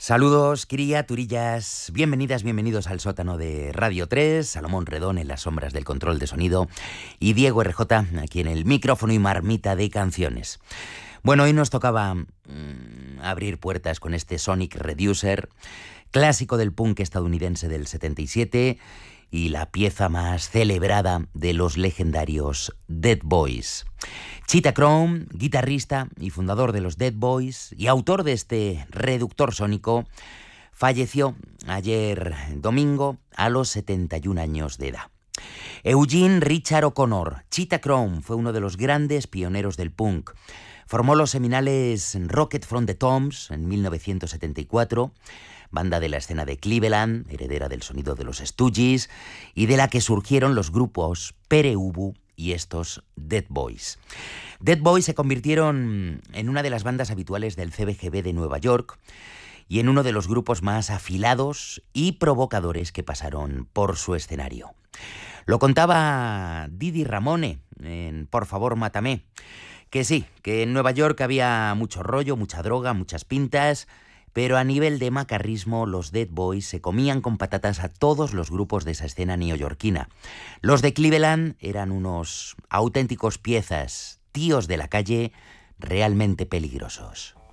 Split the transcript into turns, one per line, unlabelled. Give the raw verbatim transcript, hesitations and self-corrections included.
Saludos, criaturillas, bienvenidas, bienvenidos al sótano de Radio tres, Salomón Redón en las sombras del control de sonido y Diego R J aquí en el micrófono y marmita de canciones. Bueno, hoy nos tocaba mmm, abrir puertas con este Sonic Reducer, clásico del punk estadounidense del setenta y siete y la pieza más celebrada de los legendarios Dead Boys. Cheetah Chrome, guitarrista y fundador de los Dead Boys y autor de este reductor sónico, falleció ayer domingo a los setenta y un años de edad. Eugene Richard O'Connor, Cheetah Chrome, fue uno de los grandes pioneros del punk. Formó los seminales Rocket from the Tombs en mil novecientos setenta y cuatro, banda de la escena de Cleveland, heredera del sonido de los Stooges, y de la que surgieron los grupos Pere Ubu y estos Dead Boys. Dead Boys se convirtieron en una de las bandas habituales del C B G B de Nueva York y en uno de los grupos más afilados y provocadores que pasaron por su escenario. Lo contaba Didi Ramone en Por favor, mátame, que sí, que en Nueva York había mucho rollo, mucha droga, muchas pintas, pero a nivel de macarrismo, los Dead Boys se comían con patatas a todos los grupos de esa escena neoyorquina. Los de Cleveland eran unos auténticos piezas, tíos de la calle, realmente peligrosos.